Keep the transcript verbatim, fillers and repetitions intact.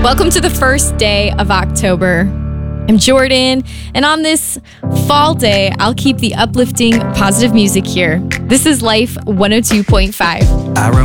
Welcome to the first day of October. I'm Jordan, and on this fall day, I'll keep the uplifting, positive music here. This is Life one oh two point five. I